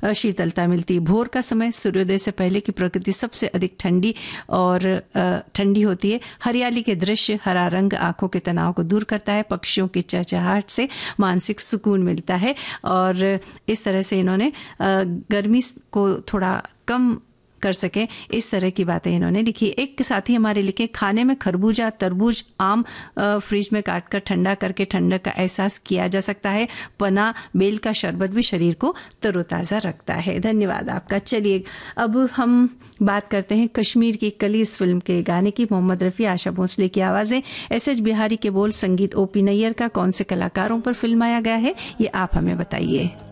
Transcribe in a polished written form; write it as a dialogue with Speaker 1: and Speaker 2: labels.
Speaker 1: शीतलता मिलती। भोर का समय सूर्योदय से पहले की प्रकृति सबसे अधिक ठंडी होती है। हरियाली के दृश्य, हरा रंग आंखों के तनाव को दूर करता है। पक्षियों की चहचहाहट से मानसिक सुकून मिलता है और इस तरह से इन्होंने गर्मी को थोड़ा कम कर सके, इस तरह की बातें इन्होंने लिखी। एक साथी हमारे लिखे, खाने में खरबूजा, तरबूज, आम फ्रिज में काटकर ठंडा करके ठंडक का एहसास किया जा सकता है। पना, बेल का शरबत भी शरीर को तरोताज़ा रखता है। धन्यवाद आपका। चलिए अब हम बात करते हैं कश्मीर की कली इस फिल्म के गाने की। मोहम्मद रफ़ी, आशा भोसले की आवाज़ें, एस.एच. बिहारी के बोल, संगीत ओ.पी. नैयर का। कौन से कलाकारों पर फिल्माया गया है ये आप हमें बताइए।